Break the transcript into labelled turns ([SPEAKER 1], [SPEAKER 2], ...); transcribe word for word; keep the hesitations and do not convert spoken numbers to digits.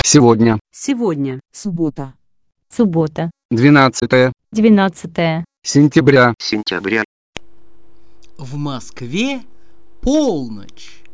[SPEAKER 1] Сегодня.
[SPEAKER 2] Сегодня.
[SPEAKER 3] Суббота.
[SPEAKER 4] Суббота.
[SPEAKER 1] двенадцатое
[SPEAKER 4] Двенадцатое.
[SPEAKER 1] сентября.
[SPEAKER 5] Сентября.
[SPEAKER 6] В Москве полночь.